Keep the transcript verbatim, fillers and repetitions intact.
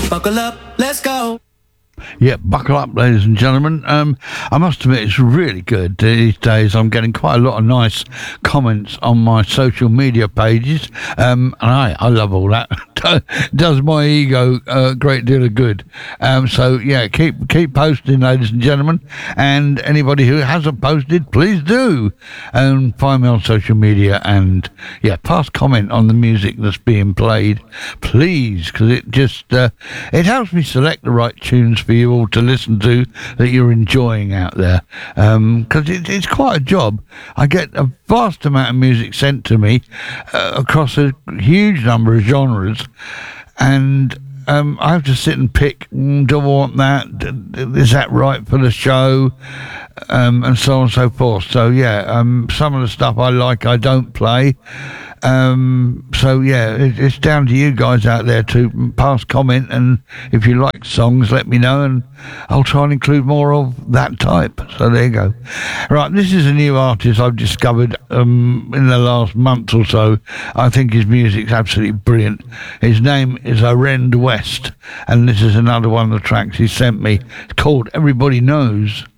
Buckle up, let's go. Yeah, buckle up, ladies and gentlemen. Um, I must admit, it's really good these days. I'm getting quite a lot of nice comments on my social media pages, um, and I, I love all that. Does my ego a great deal of good. Um, so yeah, keep keep posting, ladies and gentlemen. And anybody who hasn't posted, please do. And find me on social media, and yeah, pass comment on the music that's being played, please, because it just uh, it helps me select the right tunes for you all to listen to that you're enjoying out there, because um, it, it's quite a job. I get a vast amount of music sent to me uh, across a huge number of genres, and um, I have to sit and pick, mm, do I want that, is that right for the show, um, and so on and so forth. So yeah, um, some of the stuff I like I don't play. Um, so yeah, it, it's down to you guys out there to pass comment, and if you like songs, let me know, and I'll try and include more of that type. So there you go. Right, this is a new artist I've discovered um, in the last month or so. I think his music's absolutely brilliant. His name is Arend West, and this is another one of the tracks he sent me. It's called Everybody Knows.